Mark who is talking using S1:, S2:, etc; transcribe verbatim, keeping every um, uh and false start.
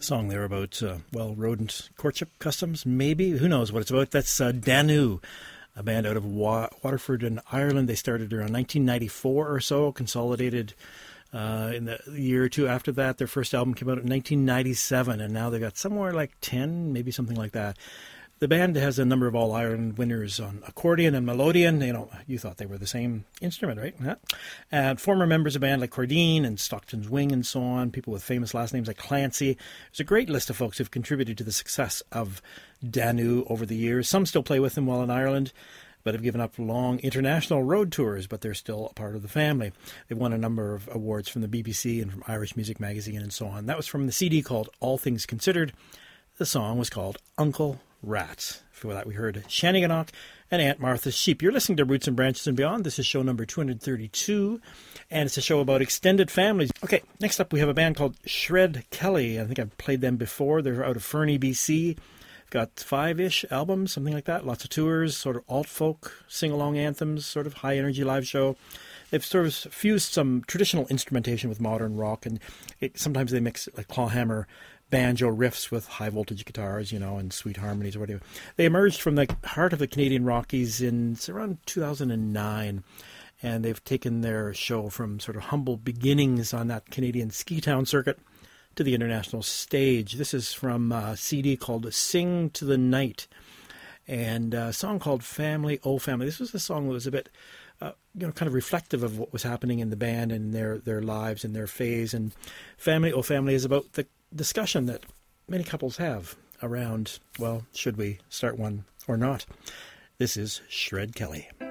S1: Song there about, uh, well, rodent courtship customs, maybe. Who knows what it's about? That's uh, Danu, a band out of Wa- Waterford in Ireland. They started around nineteen ninety-four or so, consolidated uh, in the year or two after that. Their first album came out in nineteen ninety-seven, and now they've got somewhere like ten, maybe something like that. The band has a number of All-Ireland winners on accordion and melodeon. You know, you thought they were the same instrument, right? Yeah. And former members of a band like Cordine and Stockton's Wing and so on, people with famous last names like Clancy. There's a great list of folks who've contributed to the success of Danu over the years. Some still play with them while in Ireland, but have given up long international road tours, but they're still a part of the family. They've won a number of awards from the B B C and from Irish Music Magazine and so on. That was from the C D called All Things Considered. The song was called Uncle Rat. For that we heard Shannigannock and Aunt Martha's Sheep. You're listening to Roots and Branches and Beyond. This is show number two hundred thirty-two, and it's a show about extended families. Okay, next up we have a band called Shred Kelly. I think I've played them before. They're out of Fernie, B C. Got five-ish albums, something like that. Lots of tours, sort of alt-folk, sing-along anthems, sort of high-energy live show. They've sort of fused some traditional instrumentation with modern rock, and it, sometimes they mix like clawhammer banjo riffs with high-voltage guitars, you know, and sweet harmonies or whatever. They emerged from the heart of the Canadian Rockies in it's around two thousand nine, and they've taken their show from sort of humble beginnings on that Canadian ski town circuit to the international stage. This is from a C D called Sing to the Night, and a song called Family, Oh Family. This was a song that was a bit, uh, you know, kind of reflective of what was happening in the band and their, their lives and their phase. And Family, Oh Family is about the discussion that many couples have around, well, should we start one or not? This is Shred Kelly.